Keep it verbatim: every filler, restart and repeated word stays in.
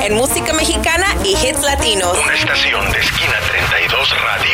en música mexicana y hits latinos. Una estación de Esquina treinta y dos Radio.